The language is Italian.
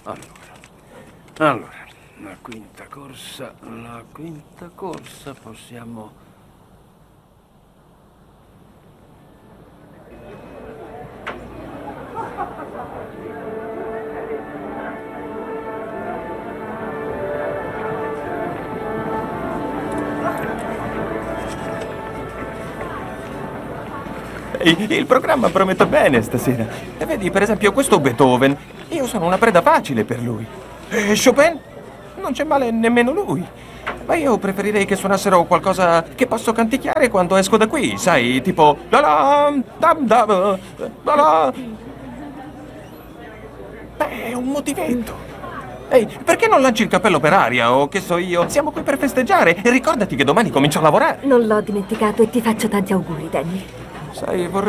Allora, la quinta corsa possiamo... Il programma promette bene stasera. E vedi, per esempio, questo Beethoven. Io sono una preda facile per lui. E Chopin? Non c'è male nemmeno lui. Ma io preferirei che suonassero qualcosa che posso canticchiare quando esco da qui, sai? Tipo... La la, dam dam, la la. Beh, è un motivetto. Ehi, perché non lanci il cappello per aria o che so io? Siamo qui per festeggiare e ricordati che domani comincio a lavorare. Non l'ho dimenticato e ti faccio tanti auguri, Danny. Sai, vorrei